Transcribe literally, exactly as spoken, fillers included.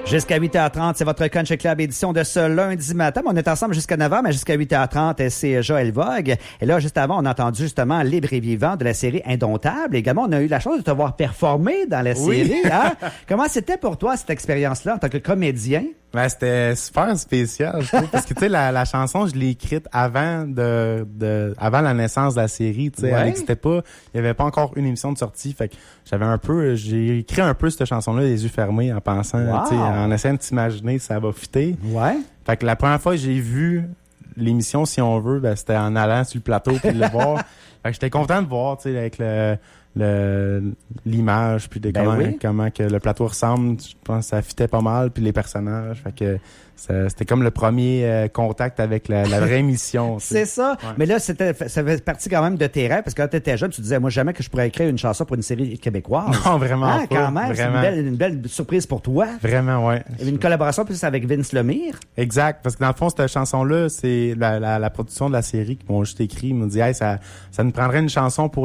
Jusqu'à huit heures trente, c'est votre Country Club édition de ce lundi matin. On est ensemble jusqu'à neuf heures, mais jusqu'à huit heures trente, c'est Joël Vogue. Et là, juste avant, on a entendu justement Libre et Vivant de la série Indomptable. Également, on a eu la chance de te voir performer dans la Oui. série. Hein? Comment c'était pour toi, cette expérience-là, en tant que comédien? Ben, c'était super spécial, je trouve, parce que, tu sais, la, la chanson, je l'ai écrite avant de, de, avant la naissance de la série, tu sais. Ouais. Elle n'existait pas, il n'y avait pas encore une émission de sortie, fait que j'avais un peu, j'ai écrit un peu cette chanson-là, les yeux fermés, en pensant, Wow. tu sais, en essayant de t'imaginer ça va fitter. Ouais. Fait que la première fois que j'ai vu l'émission, si on veut, ben, c'était en allant sur le plateau puis de le voir. Fait que j'étais content de voir, tu sais, avec le, le, l'image puis de Ben comment, oui. comment que le plateau ressemble. Je pense que ça fitait pas mal puis les personnages. Fait que ça, c'était comme le premier euh, contact avec la, la vraie émission. tu sais. C'est ça. Ouais. Mais là, c'était, ça fait partie quand même de tes rêves, parce que quand tu étais jeune, tu disais, moi, jamais que je pourrais écrire une chanson pour une série québécoise. Non, vraiment Ah, pas. quand même. C'est une Vraiment. belle, une belle surprise pour toi. Vraiment, ouais. Il y avait une collaboration plus avec Vince Lemire. Exact, parce que dans le fond, cette chanson-là, c'est la, la, la production de la série qui m'ont juste écrit. Ils m'ont dit, hey, ça, ça nous prendrait une chanson pour